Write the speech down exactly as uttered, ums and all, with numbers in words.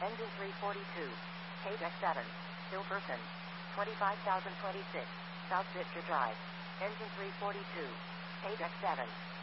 Engine three forty-two. Page X seven. Silverton. twenty-five thousand twenty-six. South Victor Drive. Engine three forty-two. Page X seven.